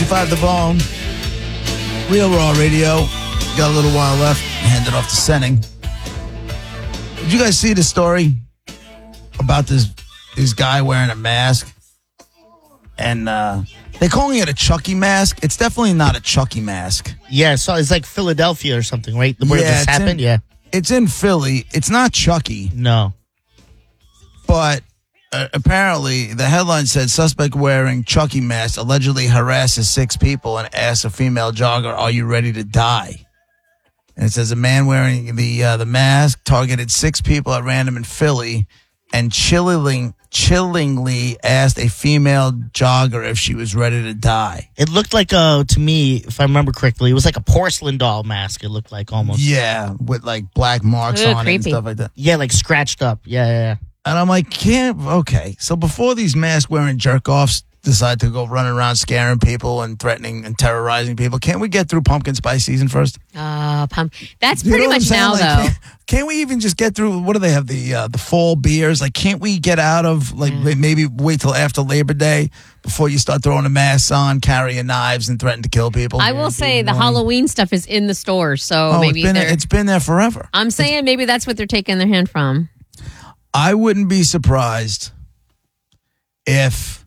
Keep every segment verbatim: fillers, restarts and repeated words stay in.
ninety-five The Bone. Real Raw Radio. Got a little while left. Hand it off to Senning. Did you guys see the story about this this guy wearing a mask? And uh, they're calling it a Chucky mask. It's definitely not a Chucky mask. Yeah, so it's like Philadelphia or something, right? Where yeah, this happened? In, yeah. It's in Philly. It's not Chucky. No. But uh, apparently, the headline said, suspect wearing Chucky mask allegedly harasses six people and asks a female jogger, "Are you ready to die?" And it says a man wearing the uh, the mask targeted six people at random in Philly and chilling, chillingly asked a female jogger if she was ready to die. It looked like, a, to me, if I remember correctly, it was like a porcelain doll mask, it looked like almost. Yeah, with like black marks Ooh, on creepy. it and stuff like that. Yeah, like scratched up. Yeah, yeah, yeah. And I'm like, can't, okay. So before these mask-wearing jerk-offs decide to go running around scaring people and threatening and terrorizing people, can't we get through pumpkin spice season first? Uh, pump. That's You pretty know what I'm much saying? now, Like, though. Can't, can't we even just get through, what do they have, the uh, the fall beers? Like, can't we get out of, like, Mm. maybe wait till after Labor Day before you start throwing the masks on, carrying knives, and threatening to kill people? I will say the Annoying. Halloween stuff is in the stores, so Oh, maybe it's been, they're- it's been there forever. I'm saying maybe that's what they're taking their hand from. I wouldn't be surprised if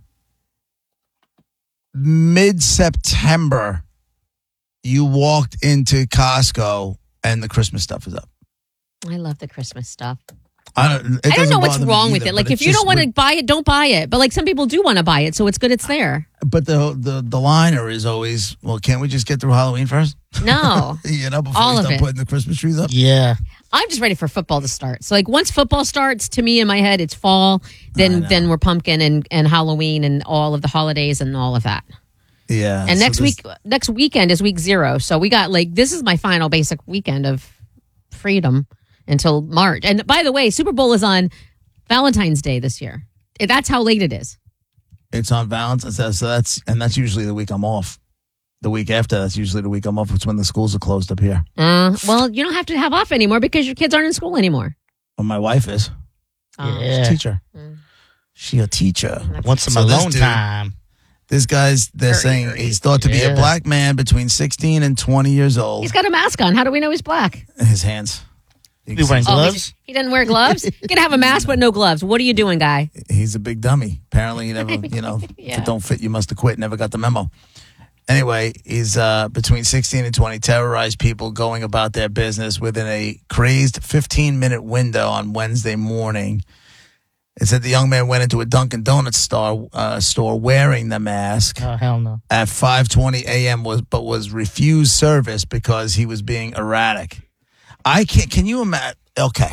mid-September you walked into Costco and the Christmas stuff is up. I love the Christmas stuff. I don't, it I don't know doesn't what's bother me wrong with either, it. Like, but if it's you just don't want to weird. buy it, don't buy it. But like, some people do want to buy it, so it's good it's there. But the, the the liner is always, well, can't we just get through Halloween first? No, You know, before All we of start it. putting the Christmas trees up? Yeah. I'm just ready for football to start. So like, once football starts, to me in my head, it's fall. I Then know. then we're pumpkin and, and Halloween and all of the holidays and all of that. Yeah. And so next this- week, next weekend is week zero. So we got like, this is my final basic weekend of freedom until March. And by the way, Super Bowl is on Valentine's Day this year. That's how late it is. It's on Valentine's, so so that's, and that's usually the week I'm off. The week after, that's usually the week I'm off. It's when the schools are closed up here. Uh, well, you don't have to have off anymore because your kids aren't in school anymore. Well, my wife is. Oh. She's Yeah. a teacher. Mm. She a teacher. Want some So this alone dude- time. This guy's, they're Very, saying very- he's thought to be Yeah. a black man between sixteen and twenty years old. He's got a mask on. How do we know he's black? His hands. You Be can wearing see- Oh, gloves? he's- he didn't wear gloves? You can have a mask but no gloves. What are you doing, guy? He's a big dummy. Apparently, he never, you know, if Yeah. it don't fit, you must have quit. Never got the memo. Anyway, he's uh, between sixteen and twenty, terrorized people going about their business within a crazed fifteen-minute window on Wednesday morning. It said the young man went into a Dunkin' Donuts store, uh, store wearing the mask Oh, hell no. at five twenty a.m. was but was refused service because he was being erratic. I can't. Can you imagine? Okay,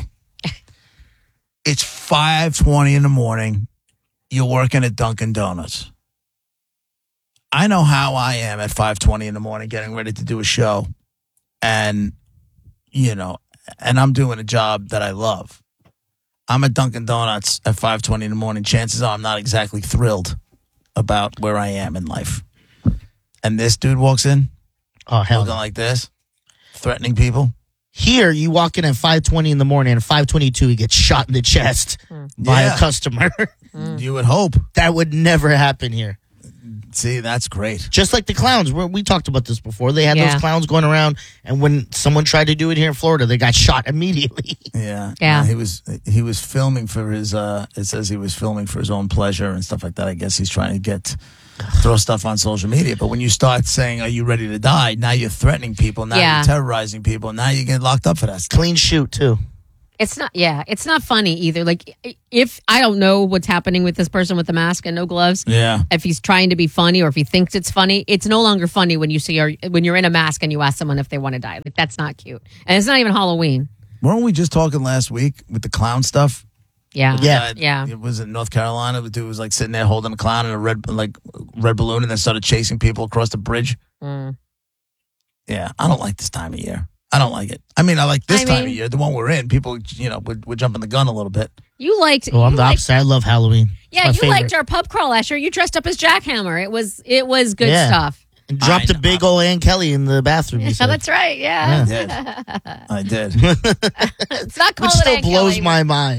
it's five twenty in the morning. You're working at Dunkin' Donuts. I know how I am at five twenty in the morning, getting ready to do a show, and you know, and I'm doing a job that I love. I'm at Dunkin' Donuts at five twenty in the morning. Chances are I'm not exactly thrilled about where I am in life. And this dude walks in, Oh, hell looking no. like this, threatening people. Here, you walk in at five twenty in the morning, and five twenty-two, he gets shot in the chest by Yeah. a customer. You would hope. That would never happen here. See, that's great. Just like the clowns. We we talked about this before. They had Yeah. those clowns going around, and when someone tried to do it here in Florida, they got shot immediately. Yeah. Yeah. Uh, he was he was filming for his uh it says he was filming for his own pleasure and stuff like that. I guess he's trying to get throw stuff on social media. But when you start saying, "Are you ready to die?" Now you're threatening people, now Yeah. you're terrorizing people, now you get locked up for that stuff. Clean shoot, too. It's not, yeah, it's not funny either. Like, if I don't know what's happening with this person with the mask and no gloves, Yeah. if he's trying to be funny or if he thinks it's funny, it's no longer funny when you see or when you're in a mask and you ask someone if they want to die. Like, that's not cute, and it's not even Halloween. Weren't we just talking last week with the clown stuff? Yeah, Yeah. yeah. It was in North Carolina. The dude was like sitting there holding a clown in a red like red balloon and then started chasing people across the bridge. Mm. Yeah, I don't like this time of year. I don't like it. I mean, I like this I time mean- of year, the one we're in. People, you know, we're, we're jumping the gun a little bit. You liked. Oh, I'm you the liked- opposite. I love Halloween. Yeah, My you favorite. liked our pub crawl last year. You dressed up as Jackhammer. It was it was good Yeah. stuff. And dropped I a know. big old Ann Kelly in the bathroom. you Yeah, said. that's right. Yeah, I did. I did. it's not Which called still an blows Kelly. my mind.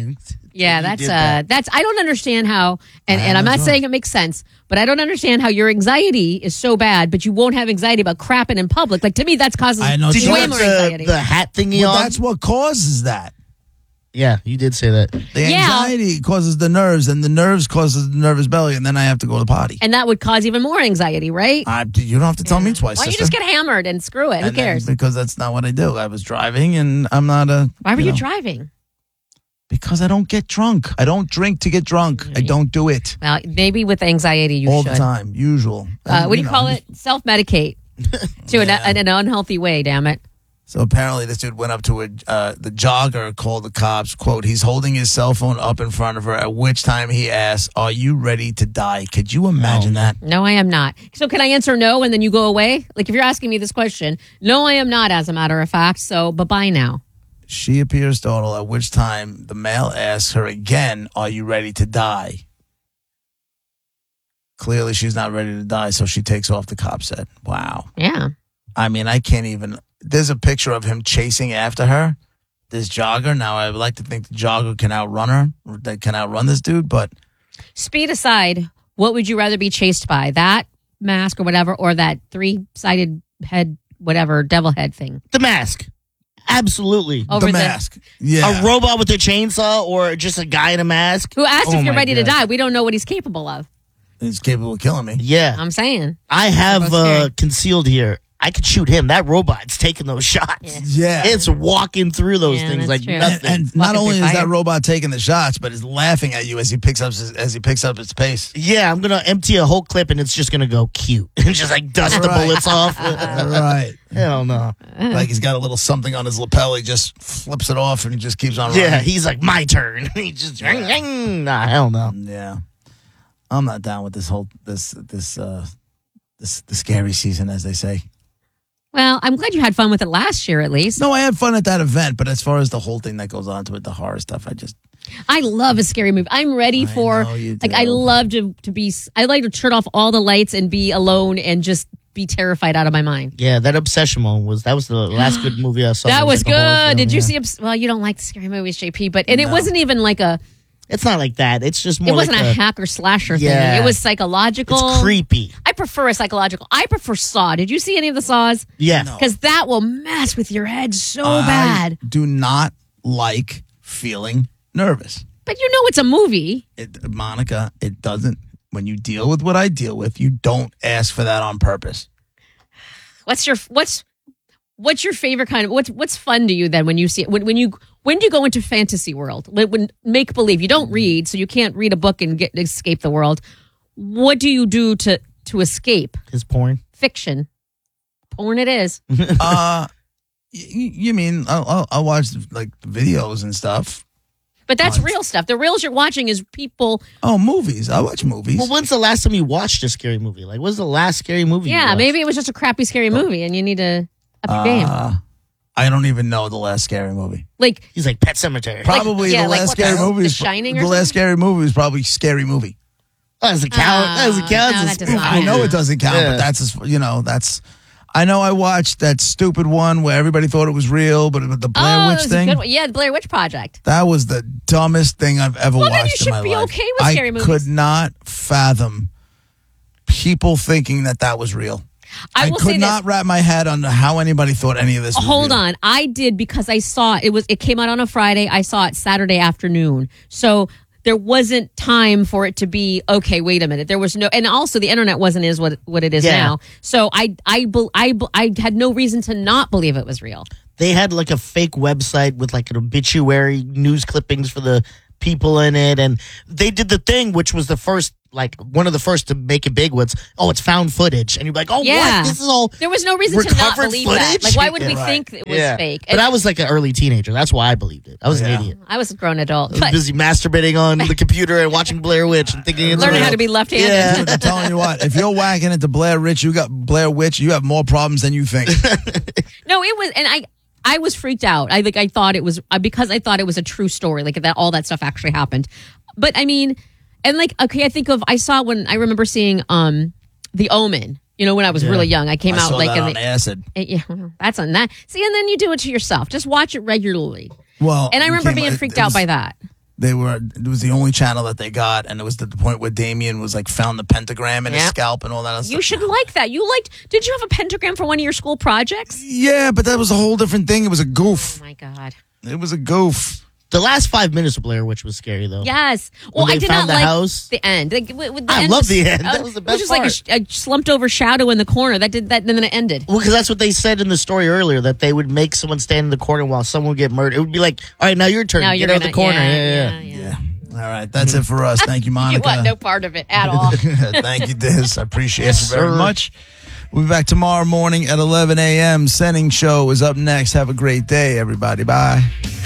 Yeah, You that's did uh that. that's I don't understand how and, I and I'm not don't. saying it makes sense, but I don't understand how your anxiety is so bad, but you won't have anxiety about crapping in public. Like to me that's causes I know. Did you way have more the, anxiety. the hat thingy Well, on? that's what causes that. Yeah, you did say that. The Yeah. anxiety causes the nerves, and the nerves causes the nervous belly, and then I have to go to the potty. and that would cause even more anxiety, right? I, you don't have to tell me twice, Why don't you sister. just get hammered and screw it? Who And then- cares? Because that's not what I do. I was driving, and I'm not a. Why were you know, driving? Because I don't get drunk. I don't drink to get drunk. I don't do it Well, maybe with anxiety you all should. the time. Usual. Uh, And, what do you know, call I it? Self medicate to an, an, an unhealthy way. Damn it! So apparently, this dude went up to a, uh, the jogger, called the cops. "Quote: He's holding his cell phone up in front of her. At which time he asked, "Are you ready to die?" Could you imagine that? No, I am not. So can I answer no and then you go away? Like if you're asking me this question, no, I am not. As a matter of fact, so bye bye now. She appears startled. At which time the male asks her again, "Are you ready to die?" Clearly, she's not ready to die, so she takes off. The cop said, "Wow." Yeah. I mean, I can't even. There's a picture of him chasing after her, this jogger. Now, I would like to think the jogger can outrun her, that can outrun this dude, but Speed aside, what would you rather be chased by? That mask or whatever, or that three sided head, whatever, devil head thing? The mask. Absolutely. Over the the- mask. Yeah. A robot with a chainsaw or just a guy in a mask? Who asked Oh if you're my ready to God. die? We don't know what he's capable of. He's capable of killing me. Yeah. I'm saying. I have That's uh, scary. concealed here. I could shoot him. That robot's taking those shots. Yeah. Yeah. It's walking through those Yeah, things that's like true. and, nothing. and not Walking only through is that fire. robot taking the shots, but is laughing at you as he picks up his, as he picks up its pace. yeah, I'm gonna empty a whole clip and it's just gonna go cute and just like dust the Right. bullets off. Right. Hell no. Like he's got a little something on his lapel. He just flips it off and he just keeps on running. Yeah, he's like my turn. he just nah, hell no. Yeah. I'm not down with this whole this this uh this the scary season, as they say. Well, I'm glad you had fun with it last year at least. No, I had fun at that event, but as far as the whole thing that goes on to it, the horror stuff, I just I love a scary movie. I'm ready I for know you like I do. love to to be I like to turn off all the lights and be alone and just be terrified out of my mind. Yeah, that Obsession one was that was the last good movie I saw. That was like a horror good. film, Did you yeah. see Obs- well, you don't like the scary movies, J P, but and it No. wasn't even like a It's not like that. It's just more it wasn't like a a, hack or slasher Yeah. thing. It was psychological. it's creepy. I prefer a psychological. I prefer Saw. Did you see any of the Saws? Yeah. No. Because that will mess with your head so I bad. do not like feeling nervous. But you know it's a movie. It, Monica, it doesn't. When you deal with what I deal with, you don't ask for that on purpose. What's your what's what's your favorite kind of what's what's fun to you then when you see when when you when do you go into fantasy world when, when make believe you don't read so you can't read a book and get escape the world. What do you do to to escape His porn. fiction? Porn it is. uh, you, you mean I'll, I'll, I'll watch like videos and stuff. But that's Fun. real stuff. The reels you're watching is people. Oh, movies. I watch movies. Well, when's the last time you watched a scary movie? Like, what's the last scary movie? you Yeah, watched? maybe it was just a crappy scary movie, and you need to up your game. Uh, I don't even know the last scary movie. Like He's like Pet Cemetery. Probably yeah, the like last what the scary hell? movie. The is- Shining or the last something? scary movie is probably Scary Movie. Oh, does it count? Uh, does it count? no, It's a that does spoof. not I know count. it doesn't count, Yeah. but that's as- you know that's. I know I watched that stupid one where everybody thought it was real, but it- the Blair oh, Witch it was a thing. good one. Yeah, the Blair Witch Project. That was the dumbest thing I've ever Well, then watched you in my should be life. okay with scary I movies. could not fathom people thinking that that was real. I, I, will could say not wrap my head on how anybody thought any of this this. was Hold real. on, I did because I saw it. It was it came out on a Friday. I saw it Saturday afternoon. So there wasn't time for it to be okay. Wait a minute. There was no, and also the internet wasn't is what what it is Yeah. now. So I I bel- I bel- I had no reason to not believe it was real. They had like a fake website with like an obituary news clippings for the people in it, and they did the thing which was the first, like one of the first to make it big was, oh, it's found footage, and you're like, oh, Yeah. what? This is all There was no reason to not recovered believe that. footage? Like, why would we Yeah, think it was yeah. fake? But I was like an early teenager. That's why I believed it. I was Yeah. an idiot. I was a grown adult, I was but busy masturbating on the computer and watching Blair Witch and thinking it's learning real. how to be left-handed. Yeah. Dude, I'm telling you what, if you're whacking into Blair Witch, you got Blair Witch, you have more problems than you think. No, it was, and I, I was freaked out. I like, I thought it was uh, because I thought it was a true story, like that all that stuff actually happened. But I mean, and like, okay, I think of I saw when I remember seeing um The Omen. You know, when I was Yeah. really young, I came I out saw like that in on the, acid. it- yeah, well, that's on that. See, and then you do it to yourself. Just watch it regularly. Well, And I it remember came- being it- freaked it out was- by that. They were. It was the only channel that they got, and it was at the point where Damien was like found the pentagram in his Yep. scalp and all that other You stuff. should like that. You liked. Did you have a pentagram for one of your school projects? Yeah, but that was a whole different thing. It was a goof. Oh my god. It was a goof. The last five minutes of Blair Witch was scary, though. Yes. Well, When I they did found not the like house? the end. Like, with- with the I end love was- the end. That uh, was the It best was just like a, sh- a slumped over shadow in the corner. That did that, and then it ended. Well, because that's what they said in the story earlier, that they would make someone stand in the corner while someone would get murdered. It would be like, all right, now your turn. Now Get you're out of gonna, the corner. Yeah, Yeah, yeah, yeah, Yeah. All right, that's it for us. Thank you, You Monica. want no part of it at all. Thank you, Diz. I appreciate Yes, you very sir. much. We'll be back tomorrow morning at eleven a.m. Senning Show is up next. Have a great day, everybody. Bye.